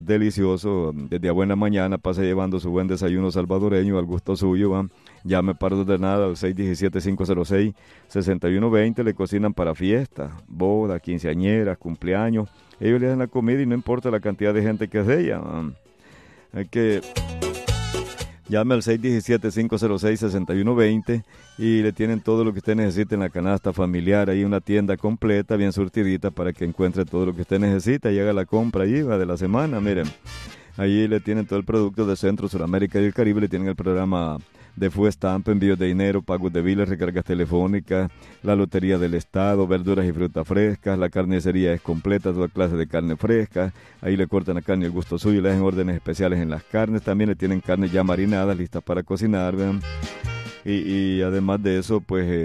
delicioso. Desde a buena mañana pase llevando su buen desayuno salvadoreño al gusto suyo, ¿va? Llame para ordenar al 617-506-6120. Le cocinan para fiestas, bodas, quinceañeras, cumpleaños. Ellos le dan la comida y no importa la cantidad de gente que es de ella, ¿va? Hay que llame al 617-506-6120 y le tienen todo lo que usted necesite en la canasta familiar. Hay una tienda completa, bien surtidita, para que encuentre todo lo que usted necesita y haga la compra allí, va, de la semana. Miren, allí le tienen todo el producto de Centro, Sudamérica y el Caribe. Le tienen el programa de Full Stamp, envíos de dinero, pagos de biles, recargas telefónicas, la lotería del estado, verduras y frutas frescas. La carnicería es completa, toda clase de carne fresca. Ahí le cortan la carne al gusto suyo, le hacen órdenes especiales en las carnes. También le tienen carnes ya marinadas, listas para cocinar, ¿vean? Y además de eso, pues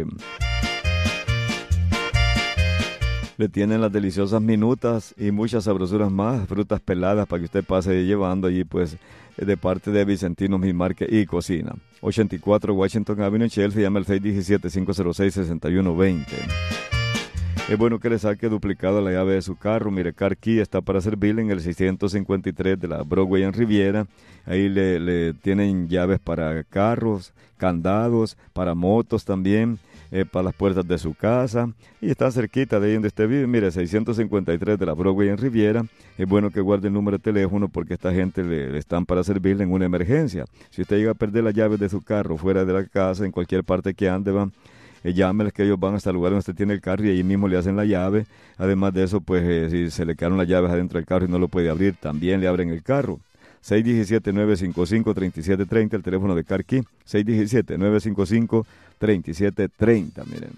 le tienen las deliciosas minutas y muchas sabrosuras más, frutas peladas para que usted pase llevando allí, pues, de parte de Vicentino Mimarque y Cocina. 84 Washington Avenue, Chelsea. Llama al 617-506-6120. Es bueno que le saque duplicado la llave de su carro. Mire, Car Key está para servirle en el 653 de la Broadway en Riviera. Ahí le tienen llaves para carros, candados, para motos también, para las puertas de su casa. Y está cerquita de ahí donde usted vive. Mire, 653 de la Broadway en Riviera. Es bueno que guarde el número de teléfono porque esta gente le están para servirle en una emergencia. Si usted llega a perder las llaves de su carro fuera de la casa, en cualquier parte que ande, va, llámeles, que ellos van hasta el lugar donde usted tiene el carro y allí mismo le hacen la llave. Además de eso, pues si se le quedaron las llaves adentro del carro y no lo puede abrir, también le abren el carro. 617-955-3730, el teléfono de Carqui, 617-955-3730, miren.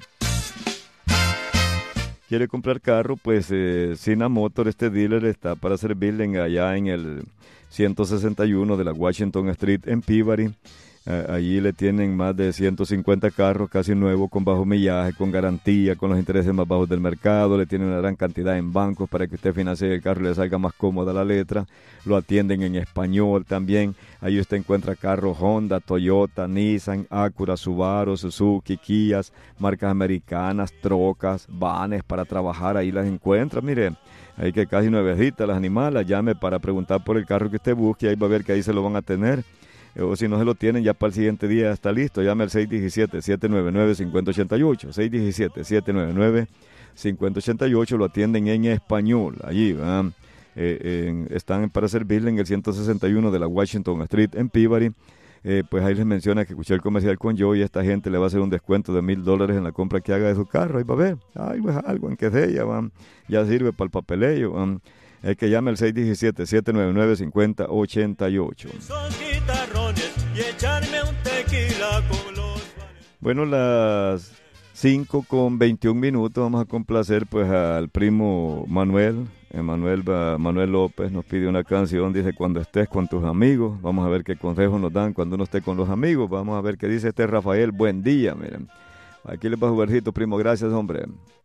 ¿Quiere comprar carro? Pues Sina Motor, este dealer está para servirle allá en el 161 de la Washington Street en Peabody. Allí le tienen más de 150 carros casi nuevos, con bajo millaje, con garantía, con los intereses más bajos del mercado. Le tienen una gran cantidad en bancos para que usted financie el carro y le salga más cómoda la letra. Lo atienden en español también. Ahí usted encuentra carros Honda, Toyota, Nissan, Acura, Subaru, Suzuki, Kias, marcas americanas, trocas, vanes para trabajar. Ahí las encuentra, mire. Ahí que casi nuevecitas las animalas. Llame para preguntar por el carro que usted busque. Ahí va a ver que ahí se lo van a tener. O si no se lo tienen, ya para el siguiente día está listo. Llame al 617-799-5088. 617-799-5088. Lo atienden en español. Allí, ¿verdad? Están para servirle en el 161 de la Washington Street en Peabody. Pues ahí les menciona que escuché el comercial con yo y esta gente le va a hacer un descuento de $1,000 en la compra que haga de su carro. Ahí va a ver. Ay, pues algo en que sea, ya sirve para el papeleo. Es que llame al 617-799-5088. Bueno, las 5:21. Vamos a complacer pues al primo Manuel. Manuel López nos pide una canción, dice: cuando estés con tus amigos. Vamos a ver qué consejos nos dan cuando uno esté con los amigos. Vamos a ver qué dice Rafael. Buen día, miren. Aquí les va Jubercito, primo. Gracias, hombre.